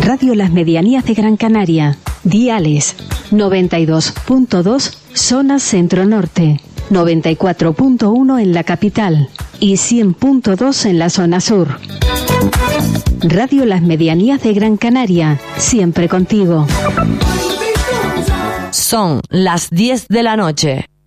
Radio Las Medianías de Gran Canaria. Diales 92.2 zona centro-norte, 94.1 en la capital y 100.2 en la zona sur. Radio Las Medianías de Gran Canaria, siempre contigo. Son las 10 de la noche.